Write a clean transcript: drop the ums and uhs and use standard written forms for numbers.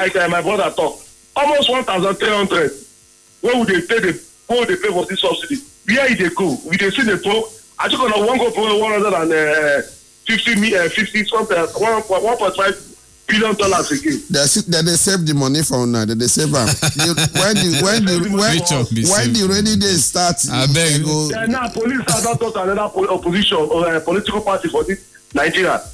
like my brother talk, almost 1,300. Where would they pay for this subsidy? Where they go? We they see the pro. I took on a one go for 150 something, $1.5 billion again. They save the money from now. They save them. when the rainy day starts, I beg. Now police are not another opposition or political party for this Nigeria.